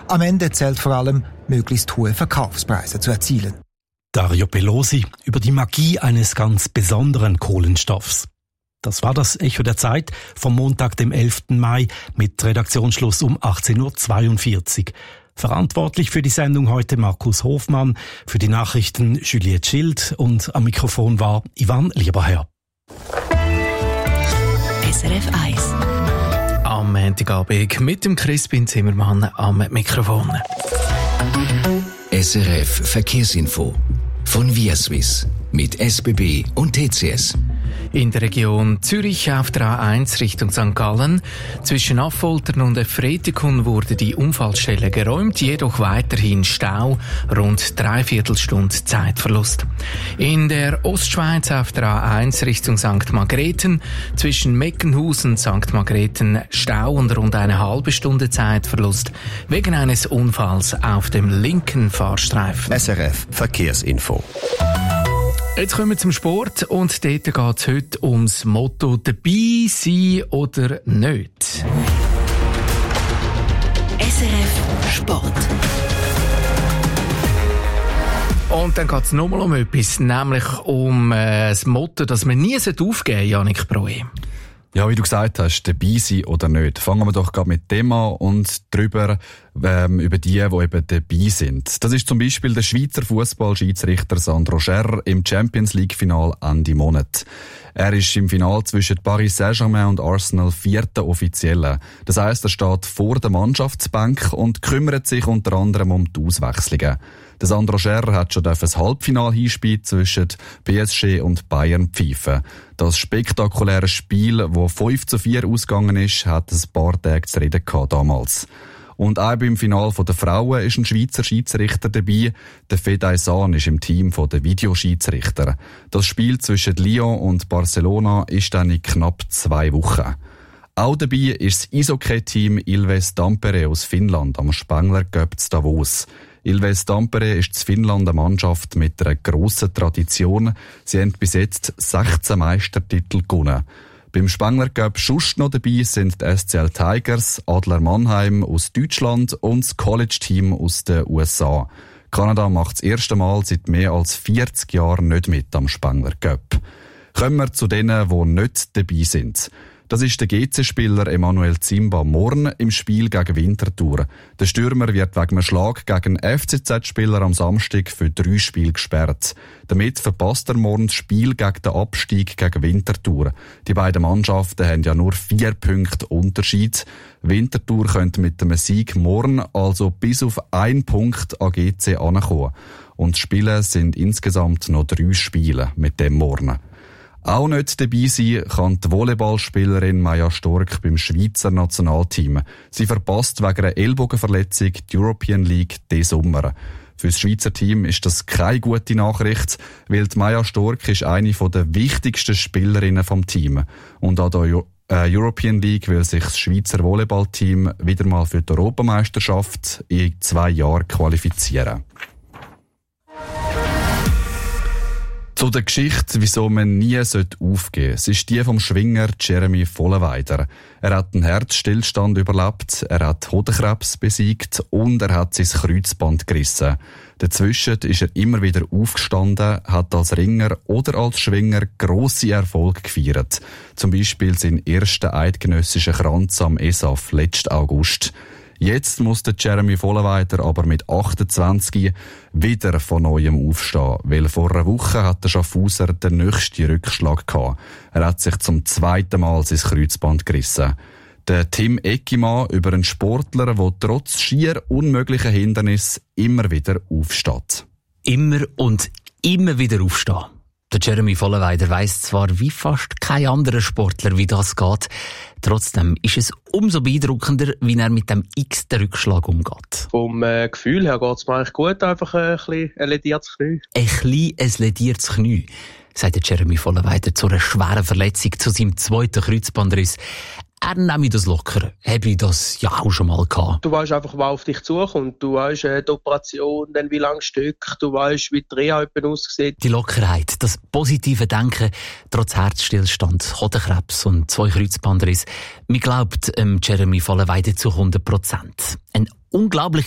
Am Ende zählt vor allem, möglichst hohe Verkaufspreise zu erzielen. Dario Pelosi über die Magie eines ganz besonderen Kohlenstoffs. Das war das Echo der Zeit vom Montag, dem 11. Mai, mit Redaktionsschluss um 18.42 Uhr. Verantwortlich für die Sendung heute Markus Hofmann, für die Nachrichten Juliette Schild und am Mikrofon war Ivan Lieberherr. SRF 1. Am Montagabend mit dem Crispin Zimmermann am Mikrofon. SRF Verkehrsinfo von ViaSwiss mit SBB und TCS. In der Region Zürich auf der A1 Richtung St. Gallen. Zwischen Affoltern und Efretikon wurde die Unfallstelle geräumt, jedoch weiterhin Stau, rund 3/4 Stunde Zeitverlust. In der Ostschweiz auf der A1 Richtung St. Margrethen. Zwischen Meckenhausen und St. Margrethen Stau und rund eine halbe Stunde Zeitverlust wegen eines Unfalls auf dem linken Fahrstreifen. SRF Verkehrsinfo. Jetzt kommen wir zum Sport und dort geht es heute ums Motto «Dabei sein oder nicht». SRF Sport. Und dann geht es nochmal um etwas, nämlich um das Motto, dass man nie aufgeben sollte, Yannick Proe. Ja, wie du gesagt hast, dabei sein oder nicht. Fangen wir doch gerade mit dem an und drüber über die eben dabei sind. Das ist zum Beispiel der Schweizer Fußball-Schiedsrichter Sandro Scherrer im Champions League-Final Ende Monat. Er ist im Final zwischen Paris Saint-Germain und Arsenal 4. Offizielle. Das heisst, er steht vor der Mannschaftsbank und kümmert sich unter anderem um die Auswechslungen. Der Sandro Scherrer hat schon das Halbfinal-Hinspiel zwischen PSG und Bayern pfeifen. Das spektakuläre Spiel, das 5:4 ausgegangen ist, hat ein paar Tage zu reden gehabt damals. Und auch beim Finale der Frauen ist ein Schweizer Schiedsrichter dabei. Der Fedai Sahn ist im Team der Videoschiedsrichter. Das Spiel zwischen Lyon und Barcelona ist dann in knapp 2 Wochen. Auch dabei ist das Eishockey-Team Ilves Tampere aus Finnland am Spengler Cup zu Davos. Ilves Tampere ist in Finnland eine Mannschaft mit einer grossen Tradition. Sie haben bis jetzt 16 Meistertitel gewonnen. Beim Spengler Cup sonst noch dabei sind die SCL Tigers, Adler Mannheim aus Deutschland und das College-Team aus den USA. Kanada macht das erste Mal seit mehr als 40 Jahren nicht mit am Spengler Cup. Kommen wir zu denen, die nicht dabei sind. Das ist der GC-Spieler Emanuel Zimba morgen im Spiel gegen Winterthur. Der Stürmer wird wegen einem Schlag gegen FCZ-Spieler am Samstag für 3 Spiele gesperrt. Damit verpasst er morgen das Spiel gegen den Abstieg gegen Winterthur. Die beiden Mannschaften haben ja nur 4 Punkte Unterschied. Winterthur könnte mit dem Sieg morgen also bis auf 1 Punkt an GC ankommen. Und die Spiele sind insgesamt noch 3 Spiele mit dem morgen. Auch nicht dabei sein kann die Volleyballspielerin Maja Stork beim Schweizer Nationalteam. Sie verpasst wegen einer Ellbogenverletzung die European League diesen Sommer. Für das Schweizer Team ist das keine gute Nachricht, weil die Maja Stork ist eine der wichtigsten Spielerinnen vom Team. Und an der European League will sich das Schweizer Volleyballteam wieder mal für die Europameisterschaft in 2 Jahren qualifizieren. Zu der Geschichte, wieso man nie aufgeben sollte. Es ist die vom Schwinger Jeremy Vollenweider. Er hat einen Herzstillstand überlebt, er hat Hodenkrebs besiegt und er hat sein Kreuzband gerissen. Dazwischen ist er immer wieder aufgestanden, hat als Ringer oder als Schwinger grosse Erfolge gefeiert. Zum Beispiel seinen ersten eidgenössischen Kranz am ESAF letzten August. Jetzt muss der Jeremy Vollenweider aber mit 28 wieder von neuem aufstehen, weil vor einer Woche hat der Schaffhauser den nächsten Rückschlag gehabt. Er hat sich zum 2. Mal sein Kreuzband gerissen. Der Tim Eckimann über einen Sportler, der trotz schier unmöglichen Hindernissen immer wieder aufsteht. Immer und immer wieder aufstehen. Der Jeremy Vollenweider weiss zwar wie fast kein anderer Sportler, wie das geht. Trotzdem ist es umso beeindruckender, wie er mit dem x-ten Rückschlag umgeht. Vom Gefühl her geht es mir eigentlich gut, einfach ein bisschen ein lediertes Knie. Ein lediertes Knie, sagt der Jeremy Vollenweider zu einer schweren Verletzung, zu seinem 2. Kreuzbandriss. Er nehme das locker. Habe ich das ja auch schon mal gehabt. Du weißt einfach, was auf dich zukommt. Du weißt die Operation, dann wie lange Stück. Du weißt, wie die Reha aussieht. Die Lockerheit, das positive Denken, trotz Herzstillstand, Hodenkrebs und 2 Kreuzbandrisse. Man glaubt Jeremy Vollenweider zu 100%. Eine unglaubliche